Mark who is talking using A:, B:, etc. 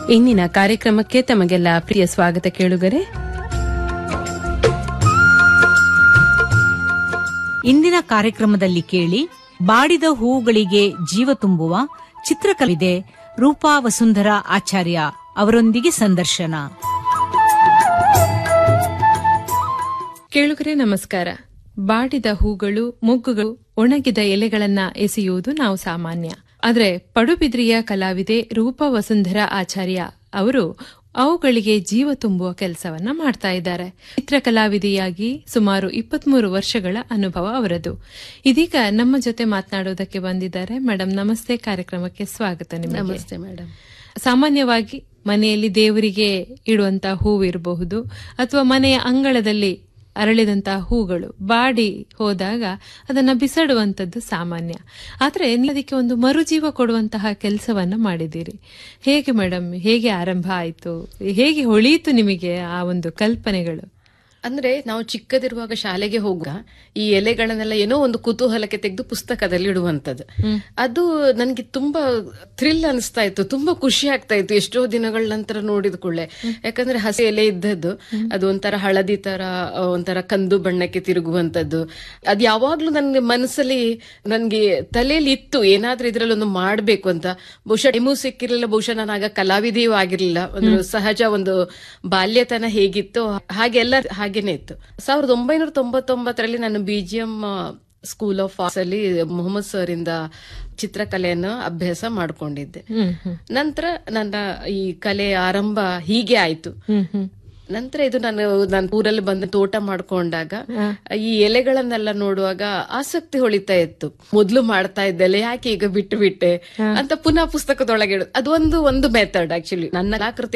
A: ಇಂದಿನ ಕಾರ್ಯಕ್ರಮಕ್ಕೆ ತಮಗೆಲ್ಲ ಪ್ರಿಯ ಸ್ವಾಗತ ಕೇಳುಗರೆ.
B: ಇಂದಿನ ಕಾರ್ಯಕ್ರಮದಲ್ಲಿ ಕೇಳಿ ಬಾಡಿದ ಹೂವುಗಳಿಗೆ ಜೀವ ತುಂಬುವ ಚಿತ್ರಕಲಿದೆ ರೂಪಾ ವಸುಂಧರಾ ಆಚಾರ್ಯ ಅವರೊಂದಿಗೆ ಸಂದರ್ಶನ.
A: ಕೇಳುಗರೆ ನಮಸ್ಕಾರ. ಬಾಡಿದ ಹೂಗಳು, ಮೊಗ್ಗುಗಳು, ಒಣಗಿದ ಎಲೆಗಳನ್ನ ಎಸೆಯುವುದು ನಾವು ಸಾಮಾನ್ಯ. ಆದರೆ ಪಡುಬಿದ್ರಿಯ ಕಲಾವಿದೆ ರೂಪಾ ವಸುಂಧರಾ ಆಚಾರ್ಯ ಅವರು ಅವುಗಳಿಗೆ ಜೀವ ತುಂಬುವ ಕೆಲಸವನ್ನ ಮಾಡ್ತಾ ಇದ್ದಾರೆ. ಚಿತ್ರಕಲಾವಿದೆಯಾಗಿ ಸುಮಾರು 23 ವರ್ಷಗಳ ಅನುಭವ ಅವರದು. ಇದೀಗ ನಮ್ಮ ಜೊತೆ ಮಾತನಾಡೋದಕ್ಕೆ ಬಂದಿದ್ದಾರೆ. ಮೇಡಮ್ ನಮಸ್ತೆ, ಕಾರ್ಯಕ್ರಮಕ್ಕೆ ಸ್ವಾಗತ. ನಿಮಗೆ
C: ನಮಸ್ತೆ ಮೇಡಮ್.
A: ಸಾಮಾನ್ಯವಾಗಿ ಮನೆಯಲ್ಲಿ ದೇವರಿಗೆ ಇಡುವಂತ ಹೂವು ಇರಬಹುದು, ಅಥವಾ ಮನೆಯ ಅಂಗಳದಲ್ಲಿ ಅರಳಿದಂತಹ ಹೂಗಳು ಬಾಡಿ ಹೋದಾಗ ಅದನ್ನ ಬಿಸಾಡುವಂತದ್ದು ಸಾಮಾನ್ಯ. ಆದ್ರೆ ಅದಕ್ಕೆ ಒಂದು ಮರುಜೀವ ಕೊಡುವಂತಹ ಕೆಲಸವನ್ನ ಮಾಡಿದ್ದೀರಿ. ಹೇಗೆ ಮೇಡಮ್, ಹೇಗೆ ಆರಂಭ ಆಯ್ತು, ಹೇಗೆ ಹೊಳೆಯಿತು ನಿಮಗೆ ಆ ಒಂದು ಕಲ್ಪನೆಗಳು?
C: ಅಂದ್ರೆ ನಾವು ಚಿಕ್ಕದಿರುವಾಗ ಶಾಲೆಗೆ ಹೋಗುವ ಈ ಎಲೆಗಳನ್ನೆಲ್ಲ ಏನೋ ಒಂದು ಕುತೂಹಲಕ್ಕೆ ತೆಗೆದು ಪುಸ್ತಕದಲ್ಲಿ ಇಡುವಂತದ್ದು. ಅದು ನನ್ಗೆ ತುಂಬಾ ಥ್ರಿಲ್ ಅನಿಸ್ತಾ ಇತ್ತು, ತುಂಬಾ ಖುಷಿ ಆಗ್ತಾ ಇತ್ತು ಎಷ್ಟೋ ದಿನಗಳ ನಂತರ ನೋಡಿದ ಕೂಡಲೇ. ಯಾಕಂದ್ರೆ ಹಸಿ ಎಲೆ ಇದ್ದದ್ದು ಅದು ಒಂಥರ ಹಳದಿ ತರ, ಒಂಥರ ಕಂದು ಬಣ್ಣಕ್ಕೆ ತಿರುಗುವಂತದ್ದು. ಅದು ಯಾವಾಗ್ಲೂ ನನ್ಗೆ ಮನಸ್ಸಲ್ಲಿ, ನನ್ಗೆ ತಲೆಯಲ್ಲಿ ಇತ್ತು ಏನಾದ್ರೂ ಇದ್ರಲ್ಲಿ ಒಂದು ಮಾಡ್ಬೇಕು ಅಂತ. ಬಹುಶಃ ಟೈಮೂ ಸಿಕ್ಕಿರ್ಲಿಲ್ಲ, ಬಹುಶಃ ನಾನು ಆಗ ಕಲಾವಿದೆಯೂ ಆಗಿರ್ಲಿಲ್ಲ. ಒಂದು ಸಹಜ ಒಂದು ಬಾಲ್ಯತನ ಹೇಗಿತ್ತು ಹಾಗೆಲ್ಲ ಹಾಗೇನೆ ಇತ್ತು. 1999ರಲ್ಲಿ ನಾನು BGM ಸ್ಕೂಲ್ ಆಫ್ ಆರ್ಟ್ಸ್ ಅಲ್ಲಿ ಮೊಹಮ್ಮದ್ ಸರ್ ಇಂದ ಚಿತ್ರಕಲೆಯನ್ನು ಅಭ್ಯಾಸ ಮಾಡ್ಕೊಂಡಿದ್ದೆ. ನಂತರ ನನ್ನ ಈ ಕಲೆ ಆರಂಭ ಹೀಗೆ ಆಯ್ತು. ನಂತರ ಇದು ನಾನು ಊರಲ್ಲಿ ಬಂದು ತೋಟ ಮಾಡ್ಕೊಂಡಾಗ ಈ ಎಲೆಗಳನ್ನೆಲ್ಲ ನೋಡುವಾಗ ಆಸಕ್ತಿ ಹೊಳಿತಾ ಇತ್ತು. ಮೊದ್ಲು ಮಾಡ್ತಾ ಇದ್ದೆಲ್ಲ ಯಾಕೆ ಈಗ ಬಿಟ್ಟು ಬಿಟ್ಟೆ ಅಂತ ಪುನಃ ಪುಸ್ತಕದೊಳಗೆ ಅದು ಒಂದು ಮೆಥಡ್. ಆಕ್ಚುಲಿ ನನ್ನ ಕಲಾಕೃತಿ